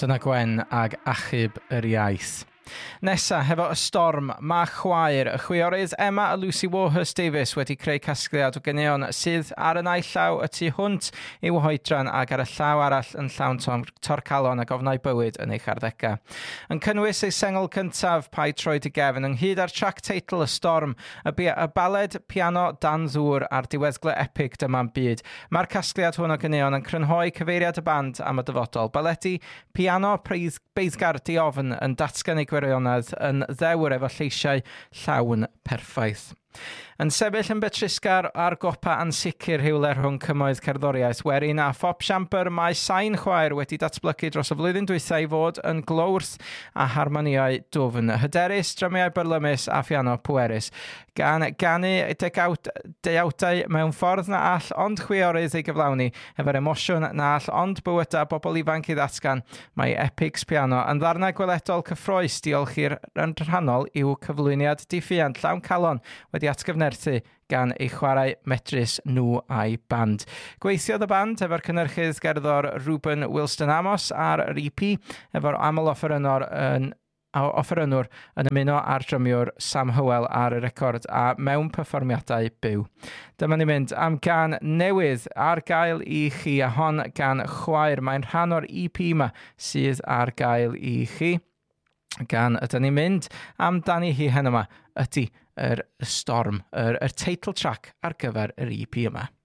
Dyna Gwen ag Achub yr Iaith. Nesa, hefo Y Storm, mae Chwaer, y chwiorydd Emma a Lucy Warhurst-Davies wedi creu casgliad o ganeuon sydd ar y naill llaw y tu hwnt i'w hoedran ac ar y llaw arall yn llawn torcalon a gofnau bywyd yn eich arddegau. Yn cynnwys ei sengl cyntaf, Paid Troi dy Gefn, ynghyd ar track teitl Y Storm, y baled piano dan ddŵr a'r diweddglau epig dyma'n byd. Mae'r casgliad hwn o ganeuon yn crynhoi cyfeiriad y band am y dyfodol. Baledi piano beiddgar diofn yn datgan ei gwirionedd yn ddewr efo lleisiau llawn perffaith. Yn sefyll yn betrisgar ar gopa ansicr rhywle rhwng cymoedd cerddoriaeth werin a phop siambr, mae sain chwaer wedi datblygu dros y flwyddyn dwythau i fod yn glowrth a harmoniau dwfn, hyderus, drymiau byrlymus a piano pwerus. Gan ganu deuawdau mewn ffordd na all ond chwiorydd ei gyflawni, efo'r emosiwn na all ond bywydau bobl ifanc i ddatgan, mae Epics Piano yn ddarnau gweledol cyffroes diolchu'r yn rhannol i'w cyflwyniad diffyant llawn calon wedi atgyfnerthu gan ei chwarae medrus nhw a'i band. Gweithiodd y band efo'r cynnyrchydd gerddor Ruben Wilston Amos ar yr EP, efo'r aml offerynwr yn ymuno â'r drymiwr Sam Howell ar y record a mewn perfformiadau byw. Dyma ni mynd am gan newydd ar gael i chi, a hon gan Chwaer. Mae'n rhan o'r EP yma sydd ar gael i chi. Gan ydyn ni'n mynd amdani hi hyn yma ydy yr Storm, yr title track ar gyfer yr EP yma.